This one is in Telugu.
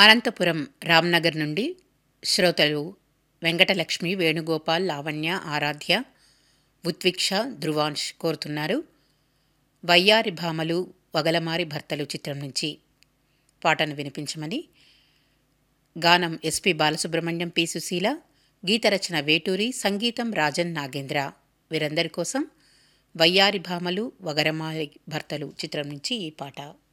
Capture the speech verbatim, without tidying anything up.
అనంతపురం రామ్నగర్ నుండి శ్రోతలు వెంకటలక్ష్మి, వేణుగోపాల్, లావణ్య, ఆరాధ్య, ఉత్విక్ష, ధ్రువాంష్ కోరుతున్నారు. వయ్యారి భామలు వగలమారి భర్తలు చిత్రం నుంచి పాటను వినిపించమని. గానం ఎస్పి బాలసుబ్రహ్మణ్యం, పి సుశీల, గీతరచన వేటూరి, సంగీతం రాజన్ నాగేంద్ర. వీరందరి కోసం వయ్యారి భామలు వగలమారి భర్తలు చిత్రం నుంచి ఈ పాట.